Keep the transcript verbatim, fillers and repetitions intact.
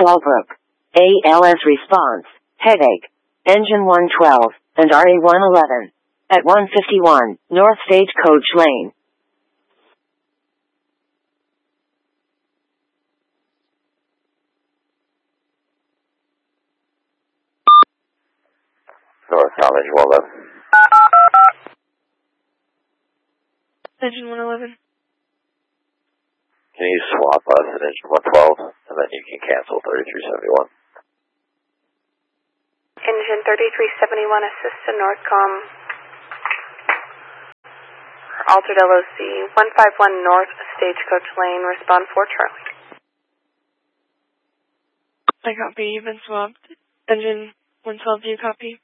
Fallbrook. A L S response, headache. Engine one twelve, and R A one eleven. At one fifty-one, North Stagecoach Lane. North Tom, engine one eleven. Engine one eleven. Can you swap us at engine one twelve, and then you can cancel thirty-three seventy-one? Engine thirty-three seventy-one, assist to Northcom. Altered L O C, one five one North Stagecoach Lane, respond for Charlie. I copy, you've been swapped. Engine one twelve, do you copy?